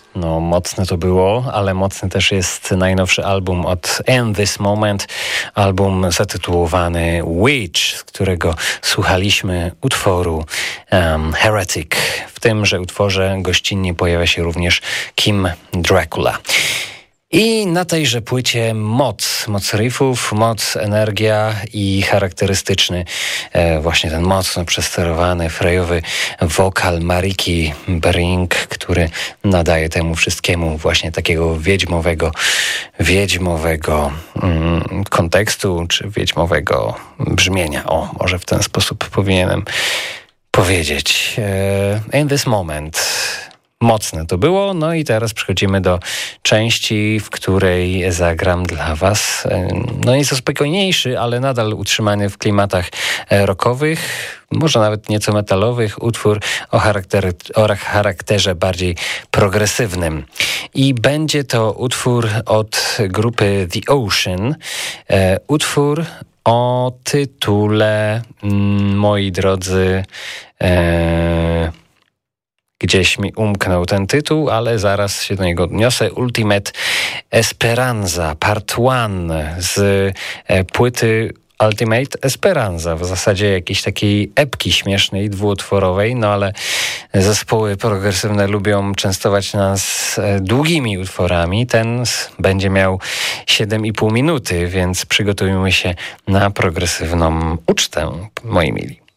No, mocne to było, ale mocny też jest najnowszy album od In This Moment, album zatytułowany Witch, z którego słuchaliśmy utworu Heretic. W tymże utworze gościnnie pojawia się również Kim Dracula. I na tejże płycie moc riffów, moc, energia i charakterystyczny właśnie ten mocno przesterowany, frejowy wokal Mariki Bering, który nadaje temu wszystkiemu właśnie takiego wiedźmowego kontekstu, czy wiedźmowego brzmienia. O, może w ten sposób powinienem powiedzieć. In This Moment. Mocne to było, no i teraz przechodzimy do części, w której zagram dla was nieco spokojniejszy, ale nadal utrzymany w klimatach rockowych, może nawet nieco metalowych, utwór o charakterze bardziej progresywnym. I będzie to utwór od grupy The Ocean, utwór o tytule, moi drodzy, gdzieś mi umknął ten tytuł, ale zaraz się do niego odniosę. Ultimate Esperanza, part 1 z płyty Ultimate Esperanza, w zasadzie jakiejś takiej epki śmiesznej, dwuutworowej, no ale zespoły progresywne lubią częstować nas długimi utworami. Ten będzie miał 7,5 minuty, więc przygotujmy się na progresywną ucztę, moi mili.